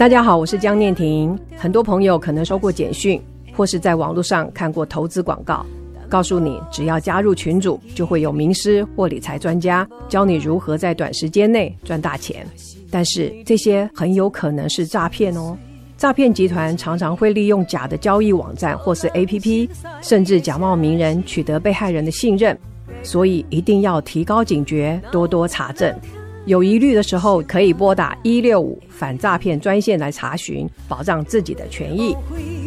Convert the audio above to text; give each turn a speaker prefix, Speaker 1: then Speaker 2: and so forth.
Speaker 1: 大家好，我是江念婷。很多朋友可能收过简讯，或是在网络上看过投资广告，告诉你只要加入群组，就会有名师或理财专家教你如何在短时间内赚大钱。但是这些很有可能是诈骗哦。诈骗集团常常会利用假的交易网站或是 APP， 甚至假冒名人取得被害人的信任，所以一定要提高警觉，多多查证。有疑虑的时候，可以拨打165反诈骗专线来查询，保障自己的权益。